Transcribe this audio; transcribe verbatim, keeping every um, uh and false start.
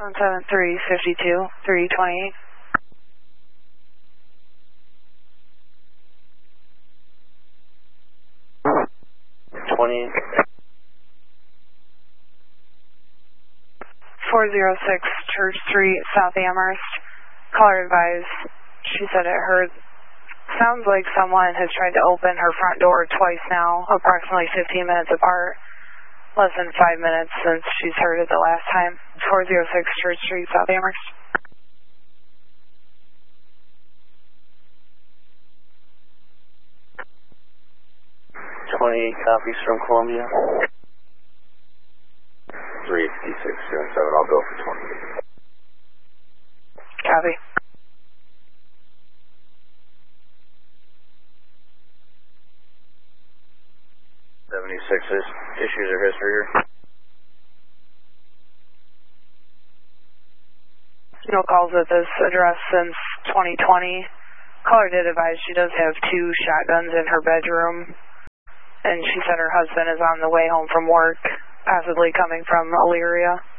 one seven three fifty-two, three twenty-eight. twenty. four oh six Church Street, South Amherst. Caller advised, she said it heard, sounds like someone has tried to open her front door twice now, approximately fifteen minutes apart. Less than five minutes since she's heard it the last time. four oh six Church Street, South Amherst. twenty-eight copies from Columbia. three fifty-six, seven seven, I'll go for twenty. Copy. seventy-six's issues or history here. No calls at this address since twenty twenty. Caller did advise she does have two shotguns in her bedroom, and she said her husband is on the way home from work, possibly coming from Elyria.